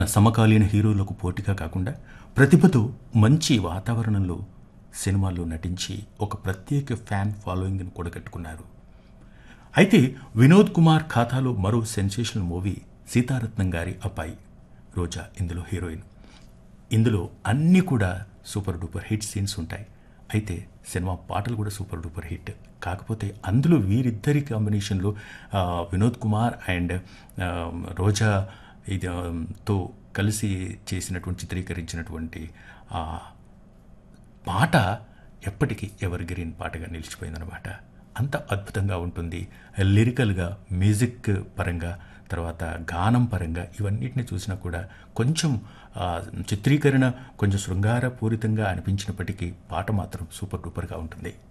సమకాలీన హీరోలకు పోటీగా కాకుండా ప్రతిభతో మంచి వాతావరణంలో సినిమాల్లో నటించి ఒక ప్రత్యేక ఫ్యాన్ ఫాలోయింగ్ను కూడగట్టుకున్నారు. అయితే వినోద్ కుమార్ ఖాతాలో మరో సెన్సేషనల్ మూవీ సీతారత్నం గారి అబ్బాయి రోజా ఇందులో హీరోయిన్. ఇందులో అన్నీ కూడా సూపర్ డూపర్ హిట్ సీన్స్ ఉంటాయి. అయితే సినిమా పాటలు కూడా సూపర్ డూపర్ హిట్. కాకపోతే అందులో వీరిద్దరి కాంబినేషన్లో వినోద్ కుమార్ అండ్ రోజా తో కలిసి చిత్రీకరించినటువంటి ఆ పాట ఎప్పటికీ ఎవర్ గ్రీన్ పాటగా నిలిచిపోయిందనమాట. అంత అద్భుతంగా ఉంటుంది. లిరికల్గా, మ్యూజిక్ పరంగా, తర్వాత గానం పరంగా ఇవన్నిటిని చూసినా కూడా కొంచెం చిత్రీకరణ కొంచెం శృంగారపూరితంగా అనిపించినప్పటికీ పాట మాత్రం సూపర్ డూపర్గా ఉంటుంది.